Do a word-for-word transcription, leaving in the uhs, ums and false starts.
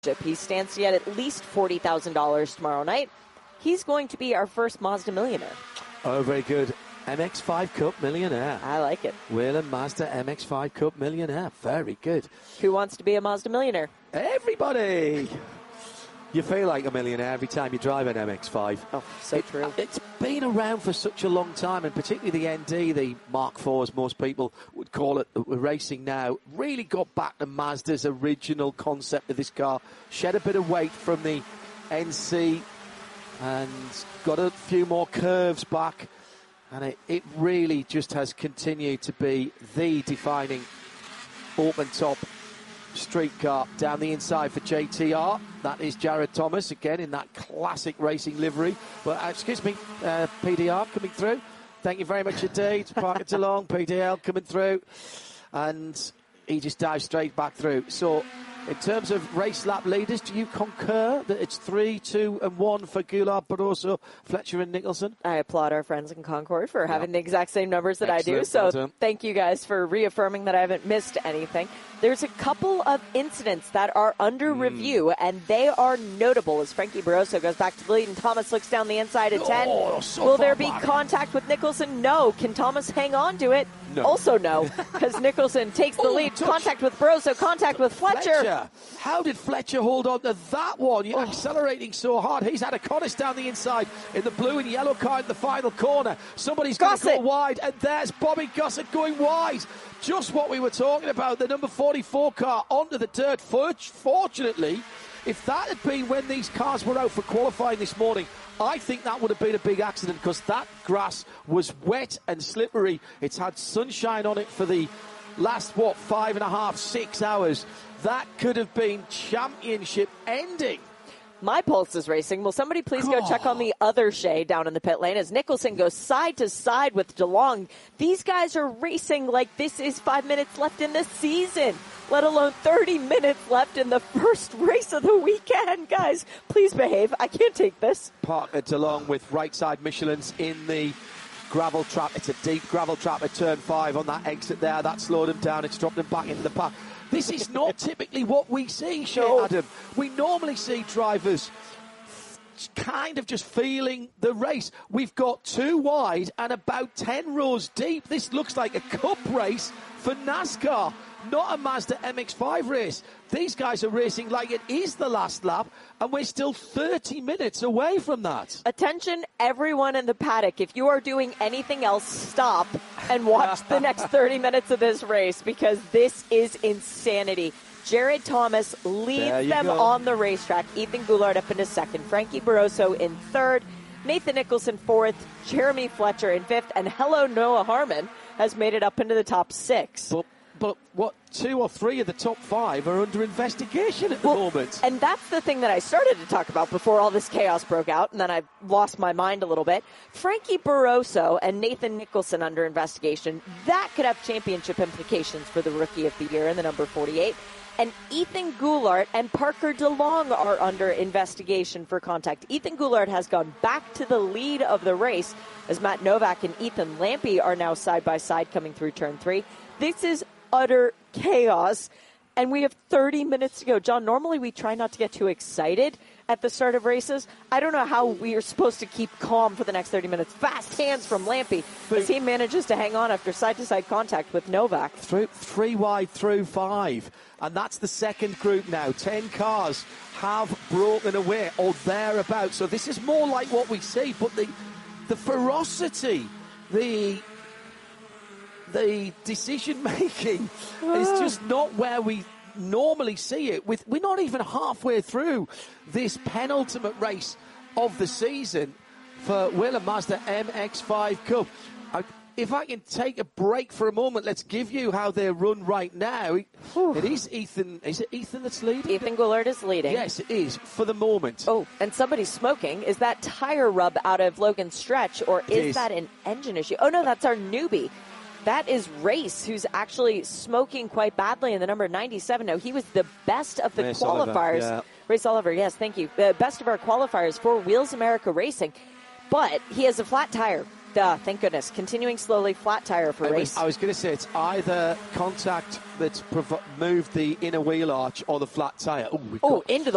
ownership. He stands to get at least forty thousand dollars tomorrow night. He's going to be our first Mazda millionaire. Oh, very good. M X five Cup millionaire. I like it. Whelen Mazda M X five Cup millionaire. Very good. Who wants to be a Mazda millionaire? Everybody. You feel like a millionaire every time you drive an M X five. Oh, so it, true. It's been around for such a long time, and particularly the N D, the Mark four, as most people would call it, that we're racing now, really got back to Mazda's original concept of this car. Shed a bit of weight from the N C and got a few more curves back. And it, it really just has continued to be the defining open-top street car. Down the inside for J T R. That is Jared Thomas, again, in that classic racing livery. But, uh, excuse me, uh, P D R coming through. Thank you very much indeed. Park it along. P D L coming through. And he just dives straight back through. So, in terms of race lap leaders, do you concur that it's three, two, and one for Goulart, Barroso, Fletcher, and Nicholson? I applaud our friends in Concord for having yeah. the exact same numbers that Excellent. I do. So well thank you guys for reaffirming that I haven't missed anything. There's a couple of incidents that are under mm. review, and they are notable as Frankie Barroso goes back to the lead and Thomas looks down the inside at ten. Oh, so Will there be back. contact with Nicholson? No. Can Thomas hang on to it? No. Also no, because Nicholson takes the oh, lead. touch. Contact with Barroso, contact with Fletcher. Fletcher. How did Fletcher hold on to that one? You're oh. accelerating so hard. He's had a Connors down the inside in the blue and yellow car in the final corner. Somebody's going to go wide, and there's Bobby Gossett going wide. Just what we were talking about, the number forty-four car onto the dirt. Fortunately, if that had been when these cars were out for qualifying this morning, I think that would have been a big accident because that grass was wet and slippery. It's had sunshine on it for the last, what, five and a half, six hours. That could have been championship ending. My pulse is racing. Will somebody please go check on the other Shea down in the pit lane as Nicholson goes side to side with DeLong. These guys are racing like this is five minutes left in the season, let alone thirty minutes left in the first race of the weekend. Guys, please behave. I can't take this. Parker DeLong with right side Michelin's in the gravel trap. It's a deep gravel trap at turn five on that exit there. That slowed him down. It's dropped him back into the pack. This is not typically what we see, Shea no. Adam. We normally see drivers kind of just feeling the race. We've got two wide and about ten rows deep. This looks like a cup race for NASCAR, not a Mazda M X five race. These guys are racing like it is the last lap, and we're still thirty minutes away from that. Attention, everyone in the paddock. If you are doing anything else, stop and watch the next thirty minutes of this race, because this is insanity. Jared Thomas leads them go. on the racetrack. Ethan Goulart up into second. Frankie Barroso in third. Nathan Nicholson fourth. Jeremy Fletcher in fifth. And hello, Noah Harmon has made it up into the top six. But, but what, two or three of the top five are under investigation at the well, moment. And that's the thing that I started to talk about before all this chaos broke out, and then I lost my mind a little bit. Frankie Barroso and Nathan Nicholson under investigation. That could have championship implications for the Rookie of the Year in the number forty-eight. And Ethan Goulart and Parker DeLong are under investigation for contact. Ethan Goulart has gone back to the lead of the race as Matt Novak and Ethan Lampy are now side by side coming through turn three. This is utter chaos, and we have thirty minutes to go. John, normally we try not to get too excited at the start of races. I don't know how we are supposed to keep calm for the next thirty minutes. Fast hands from Lampy as he manages to hang on after side-to-side contact with Novak. Through, three wide through five, and that's the second group now. Ten cars have broken away or thereabouts. So this is more like what we see, but the the ferocity, the the decision making is just not where we normally see it. With we're not even halfway through this penultimate race of the season for Whelen Mazda M X five Cup. I, if I can take a break for a moment, let's give you how they run right now. Whew. It is Ethan. Is it Ethan that's leading? Ethan Goulart is leading. Yes, it is for the moment. Oh, and somebody's smoking. Is that tire rub out of Logan's stretch, or is, is that an engine issue? Oh no, that's our newbie. That is Race, who's actually smoking quite badly in the number ninety-seven. Now, he was the best of the Race qualifiers. Oliver, yeah. Race Oliver, yes, thank you. The best of our qualifiers for Wheels America Racing. But he has a flat tire. Duh, thank goodness. Continuing slowly, flat tire for I Race. Was, I was going to say it's either contact that's prov- moved the inner wheel arch or the flat tire. Ooh, oh, into the